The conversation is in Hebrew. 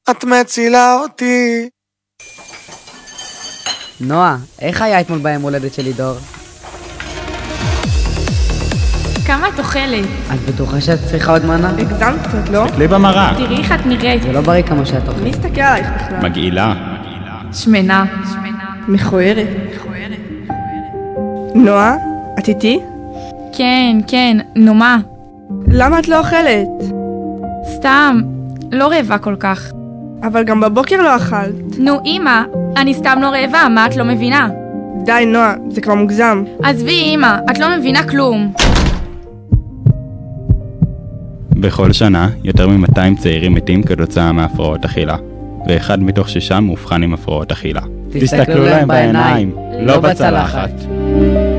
את מצילה אותי. נועה, איך היה אתמול ביום הולדת שלי דור? כמה את אוכלת? את בטוחה שאת צריכה עוד מנה? הגזמת קצת, לא? תסתכלי במראה. תראי איך את נראית. זה לא בריא כמו שאת אוכלת. מי הסתכל עלייך בכלל? מגעילה. שמנה. מכוערת. נועה, את איתי? כן, נו מה? למה את לא אוכלת? סתם, לא רעבה כל כך. אבל גם בבוקר לא אכלת. נו אמא, אני סתם לא רעבה, מה את לא מבינה? די נועה, זה כבר מוגזם. עזבי אמא, את לא מבינה כלום. בכל שנה, יותר מ-200 צעירים מתים כתוצאה מהפרעות אכילה, ואחד מתוך 6 מאובחן עם הפרעות אכילה. תסתכלו להם בעיניים, לא בצלחת.